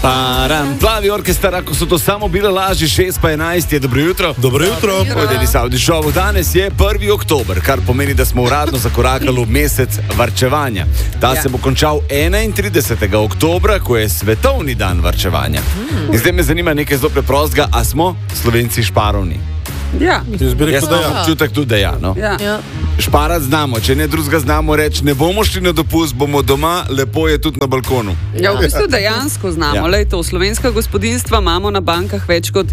Plavi orkestar, ako so to samo bile laži, 6 pa 11 je dobro jutro. Dobro jutro. Odeli Saudi šovu. Danes je 1. oktober, kar pomeni, da smo uradno zakorakali v mesec varčevanja. Ta se bo končal 31. oktobra, ko je svetovni dan varčevanja. In zdaj me zanima nekaj zelo preprostega, a smo Slovenci šparovni? Ja. Jaz bi rekel, da ja. Občutek tudi, da ja, no? Ja. Šparati znamo, če ne drugega znamo reči, ne bomo šli na dopust, bomo doma, lepo je tudi na balkonu. Ja, v bistvu dejansko znamo. Ja. Lejte, v slovenska gospodinjstva imamo na bankah več kot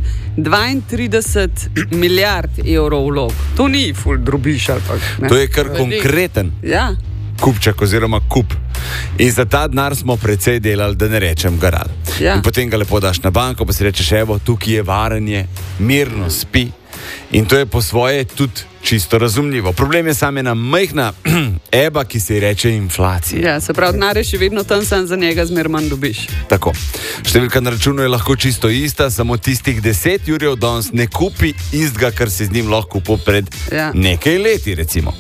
32 milijard evrov vlog. To ni ful drobiš ali pa. Ne? To je kar konkreten Ja. kupček oziroma kup. In za ta denar smo precej delali, da ne rečem garal. Ja. In potem ga lepo daš na banko, pa si rečeš, evo, tukaj je varanje, mirno spi. In to je po svoje tudi čisto razumljivo. Problem je samo ena majhna eba, ki se ji reče inflacija. Ja, se pravi, denar je še vedno tam, sam za njega zmer manj dobiš. Tako. Številka na računu je lahko čisto ista, samo tistih 10 jurjev danes ne kupi istega, kar si z njim lahko kupil pred nekaj leti, recimo.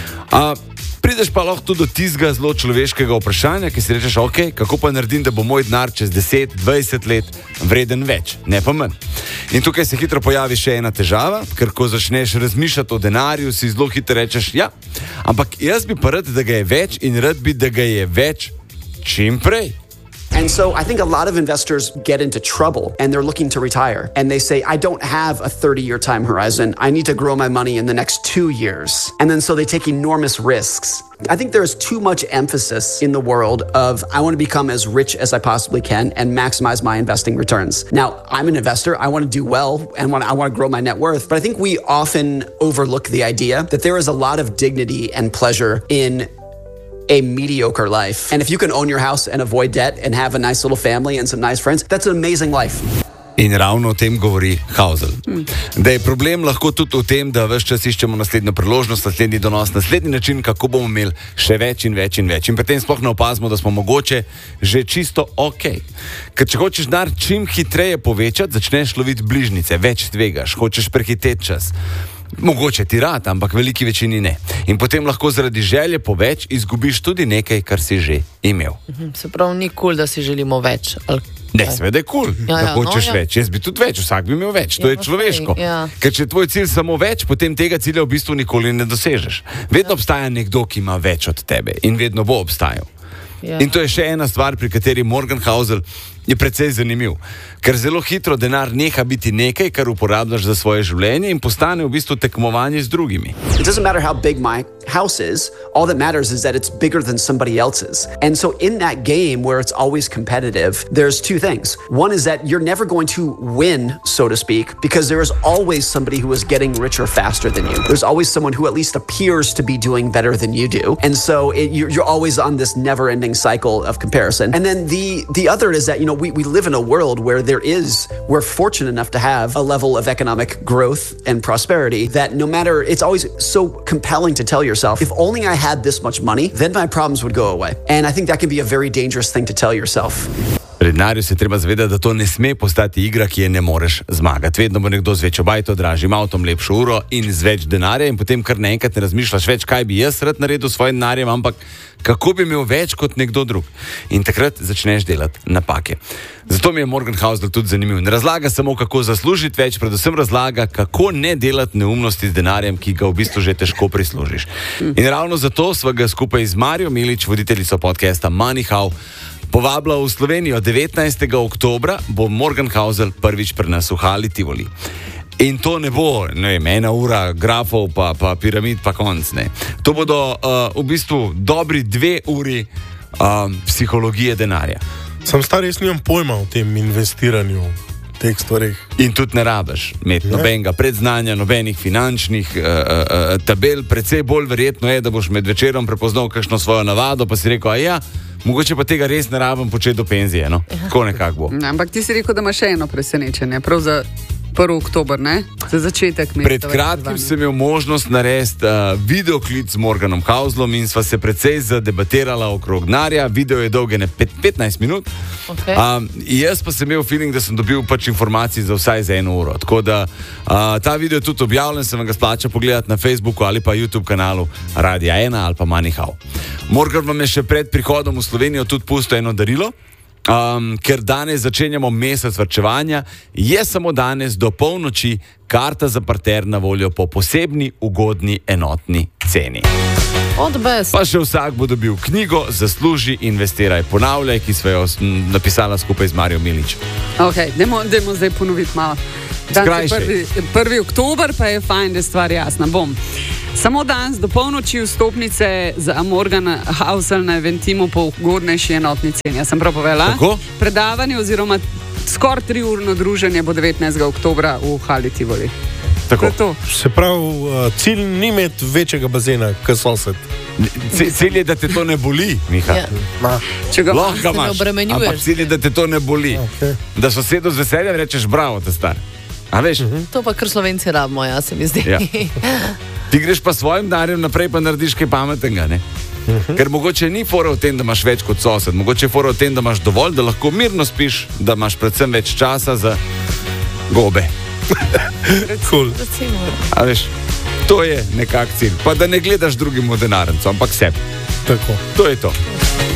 Prideš pa lahko tudi do tistega zelo človeškega vprašanja, ki si rečeš, ok, kako pa naredim, da bo moj denar čez 10-20 let vreden več, ne pa manj. In tukaj se hitro pojavi še ena težava, ker ko začneš razmišljati o denarju, si zelo hitro rečeš, ja, ampak jaz bi pa rad, da ga je več in rad bi, da ga je več čim prej. And so I think a lot of investors get into trouble and they're looking to retire. And they say, I don't have a 30-year time horizon. I need to grow my money in the next 2 years. And then so they take enormous risks. I think there is too much emphasis in the world of I want to become as rich as I possibly can and maximize my investing returns. Now, I'm an investor. I want to do well and I want to grow my net worth. But I think we often overlook the idea that there is a lot of dignity and pleasure in a mediocre life. And if you can own your house and avoid debt and have a nice little family and some nice friends, that's an amazing life. In ravno o tem govori Hausel. Da je problem lahko tudi v tem, da ves čas iščemo naslednjo priložnost, naslednji donos, naslednji način, kako bomo imeli še več in več in več. In pri tem sploh ne opazimo, da smo mogoče že čisto ok. Ker če hočeš denar čim hitreje povečati, začneš loviti bližnjice, več tvegaš, hočeš prehiteti čas. Mogoče ti rad, ampak veliki večini ne. In potem lahko zaradi želje po več izgubiš tudi nekaj, kar si že imel. Se pravi, ni kul, da si želimo več. Ne, seveda je kul, da hočeš več. Jaz bi tudi več, vsak bi imel več. To je človeško. Ker če je tvoj cilj samo več, potem tega cilja v bistvu nikoli ne dosežeš. Vedno obstaja nekdo, ki ima več od tebe in vedno bo obstajal. In to je še ena stvar, pri kateri Morgan Housel je precej zanimiv. Ker zelo hitro denar neha biti nekaj, kar uporabljaš za svoje življenje in postane v bistvu tekmovanje z drugimi. It doesn't matter how big my house is. All that matters is that it's bigger than somebody else's. And so in that game where it's always competitive, there's two things. One is that you're never going to win, so to speak, because there is always somebody who is getting richer faster than you. There's always someone who at least appears to be doing better than you do. And so you're always on this never-ending cycle of comparison. And then the other is that, you know, we live in a world where we're fortunate enough to have a level of economic growth and prosperity that no matter, it's always so compelling to tell yourself, if only I had this much money, then my problems would go away. And I think that can be a very dangerous thing to tell yourself. Pri denarju se treba zavedati, da to ne sme postati igra, ki je ne moreš zmagati. Vedno bo nekdo z večjo bajto, dražjim avtom, lepšo uro in z več denarja in potem kar naenkrat ne razmišljaš več, kaj bi jaz rad naredil s svojim denarjem, ampak kako bi imel več kot nekdo drug. In takrat začneš delati napake. Zato mi je Morgan Housel tudi zanimiv. Ne razlaga samo, kako zaslužiti več, predvsem razlaga, kako ne delati neumnosti z denarjem, ki ga v bistvu že težko prislužiš. In ravno zato sva ga skupaj z Marijo Milič, voditeljico podcasta Money How, povabila v Slovenijo. 19. oktobra bo Morgan Housel prvič pri nas v Hali Tivoli. In to ne bo, ne vem, 1 ura grafov, pa piramid, pa konc, ne. To bodo v bistvu dobri 2 uri psihologije denarja. Sem star, jaz nimam pojma o tem investiranju, teh stvarih. In tudi ne rabiš imeti nobenega predznanja, nobenih finančnih tabel. Precej bolj verjetno je, da boš med večerom prepoznal kakšno svojo navado, pa si rekel, mogoče pa tega res ne rabim početi do penzije, no? Tako nekako bo. Ampak ti si rekel, da imaš še eno presenečenje, prav za 1. oktober, ne? Za začetek. Pred kratkim sem imel možnost narediti videoklic z Morganom Houselom in sva se precej zadebatirala okrog denarja. Video je dolg 15 minut. Jaz pa sem imel feeling, da sem dobil pač informacij za vsaj za 1 uro. Tako da ta video je tudi objavljen, se vam ga splača pogledati na Facebooku ali pa YouTube kanalu Radia 1 ali pa Money How. Morgan vam je še pred prihodom v Slovenijo tudi pustil eno darilo. ker danes začenjamo mesec varčevanja, je samo danes do polnoči karta za parter na voljo po posebni, ugodni, enotni ceni. Pa še vsak bo dobil knjigo Zasluži, investiraj, ponavljaj, ki sva jo napisala skupaj z Marijo Milič. Ok, dajmo zdaj ponoviti malo. Danes je 1. oktober, pa je fajn, da je stvar jasna. Samo danes do polnoči vstopnice za Morgan Housel na Eventimu po ugodnejši enotni ceni. Jaz sem prav povedala? Tako? Predavanje oziroma skoraj 3-urno druženje bo 19. oktobra v Hali Tivoli. Tako. Se pravi, cilj ni imeti večjega bazena, kot sosed. Cilj je, da te to ne boli, Miha. Lahko ga imaš, ampak cilj je, da te to ne boli. Okay. Da sosedu z veseljem rečeš bravo, te star. A veš? To pa kar Slovenci rabimo, ja, se mi zdi. Ja. Ti greš pa svojim darjem naprej, pa narediš kaj pametnega, ne? Ker mogoče ni fora v tem, da imaš več kot sosed, mogoče je fora v tem, da imaš dovolj, da lahko mirno spiš, da imaš predvsem več časa za gobe. Cool. A veš, to je nekak cilj. Pa da ne gledaš drugim v denarnico, ampak sebi. Tako. To je to.